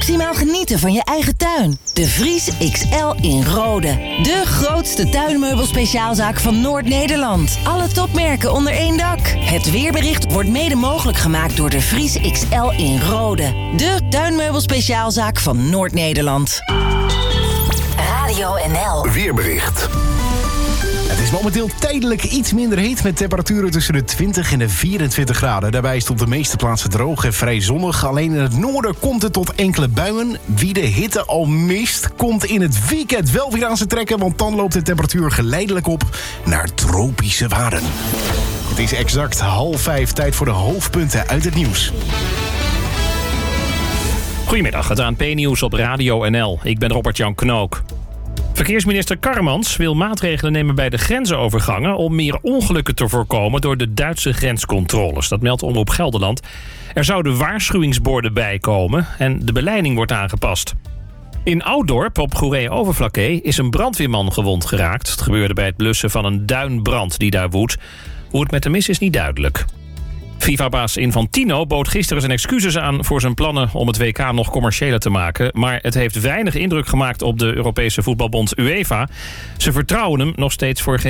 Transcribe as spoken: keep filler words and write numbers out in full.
maximaal genieten van je eigen tuin. De Vries X L in Rode. De grootste tuinmeubelspeciaalzaak van Noord-Nederland. Alle topmerken onder één dak. Het weerbericht wordt mede mogelijk gemaakt door de Vries X L in Rode. De tuinmeubelspeciaalzaak van Noord-Nederland. Radio N L. Weerbericht. Het is momenteel tijdelijk iets minder heet met temperaturen tussen de twintig en de vierentwintig graden. Daarbij is het op de meeste plaatsen droog en vrij zonnig. Alleen in het noorden komt het tot enkele buien. Wie de hitte al mist, komt in het weekend wel weer aan zijn trekken, want dan loopt de temperatuur geleidelijk op naar tropische waarden. Het is exact half vijf, tijd voor de hoofdpunten uit het nieuws. Goedemiddag, het A N P-nieuws op Radio N L. Ik ben Robert-Jan Knook. Verkeersminister Karremans wil maatregelen nemen bij de grensovergangen om meer ongelukken te voorkomen door de Duitse grenscontroles. Dat meldt Omroep Gelderland. Er zouden waarschuwingsborden bij komen en de beleiding wordt aangepast. In Ouddorp op Goeree-Overflakkee is een brandweerman gewond geraakt. Het gebeurde bij het blussen van een duinbrand die daar woedt. Hoe het met hem is, is niet duidelijk. FIFA-baas Infantino bood gisteren zijn excuses aan voor zijn plannen om het W K nog commerciëler te maken. Maar het heeft weinig indruk gemaakt op de Europese voetbalbond UEFA. Ze vertrouwen hem nog steeds voor geen